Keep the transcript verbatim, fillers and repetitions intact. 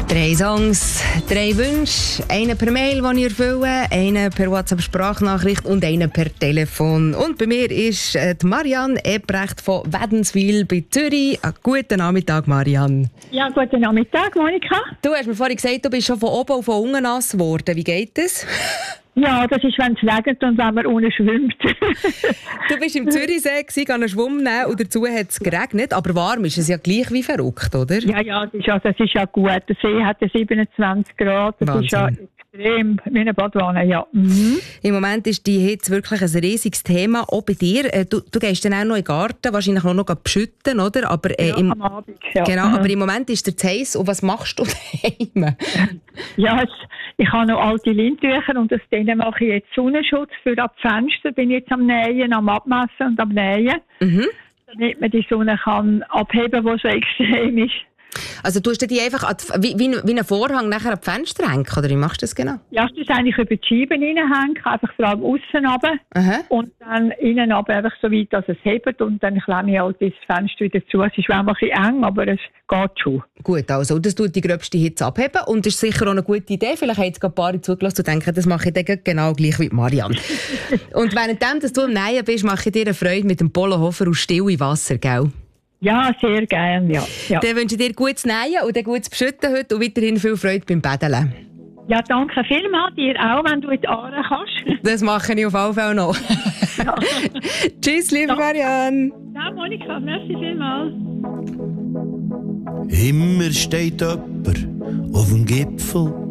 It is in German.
Drei Songs, drei Wünsche, einen per Mail, den ich erfülle, einen per WhatsApp-Sprachnachricht und einen per Telefon. Und bei mir ist äh, die Marianne Ebrecht von Wädenswil bei Zürich. Einen guten Nachmittag, Marianne. Ja, guten Nachmittag, Monika. Du hast mir vorhin gesagt, du bist schon von oben und von unten nass geworden. Wie geht das? Ja, das ist, wenn es regnet und wenn man ohne schwimmt. Du bist im Zürichsee, gehst einen Schwumm nehmen und dazu hat es geregnet. Aber warm ist es ja gleich wie verrückt, oder? Ja, ja, das ist ja, das ist ja gut. Der See hat ja siebenundzwanzig Grad. Das Wahnsinn. Ist ja extrem wie eine Badwanne, ja. Mhm. Im Moment ist die Hitze wirklich ein riesiges Thema, auch bei dir. Äh, Du, du gehst dann auch noch in den Garten, wahrscheinlich auch noch beschütten, oder? Aber, äh, Ja, im, am Abend, ja. Genau, Mhm. aber im Moment ist es zu heiß. Und was machst du daheim? Ja, es, ich habe noch alte Lindtücher und aus denen mache ich jetzt Sonnenschutz für das Fenster. Bin jetzt am Nähen, am Abmessen und am Nähen. Mhm. Damit man die Sonne kann abheben, die so extrem ist. Also tust du die einfach an die, wie, wie, wie einen Vorhang nachher an die Fenster hängen, oder wie machst du das genau? Ja, ich tue es eigentlich über die Scheiben reinhängen, einfach vor allem aussen runter. Aha. Und dann innen aber einfach so weit, dass es hebt und dann klemme ich halt das Fenster wieder zu. Es ist zwar ein bisschen eng, aber es geht schon. Gut, also das tut die gröbste Hitze abheben und das ist sicher auch eine gute Idee. Vielleicht haben jetzt ein paar zugelassen und denken, das mache ich dann genau gleich wie Marianne. Und währenddem, dass du am Nähen bist, mache ich dir eine Freude mit dem Polohofer aus Stille Wasser, gell? Ja, sehr gerne, ja. Ja, Dann wünsche ich dir gutes Nähen und ein gutes Beschütten heute und weiterhin viel Freude beim Bädeln. ja danke vielmals, dir auch, wenn du in die Aare kannst. Das mache ich auf jeden Fall noch. Ja. Tschüss, liebe Marianne. Ja, Monika, merci vielmals. Immer steht jemand auf dem Gipfel